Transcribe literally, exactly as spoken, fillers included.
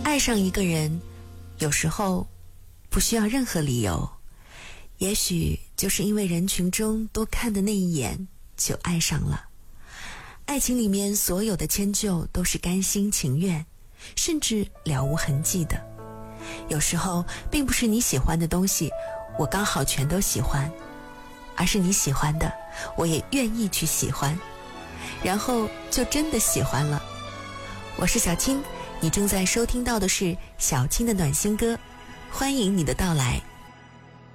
爱上一个人，有时候不需要任何理由，也许就是因为人群中多看的那一眼就爱上了。爱情里面所有的迁就都是甘心情愿，甚至了无痕迹的。有时候并不是你喜欢的东西我刚好全都喜欢，而是你喜欢的我也愿意去喜欢，然后就真的喜欢了。我是小青，你正在收听到的是小青的暖心歌，欢迎你的到来。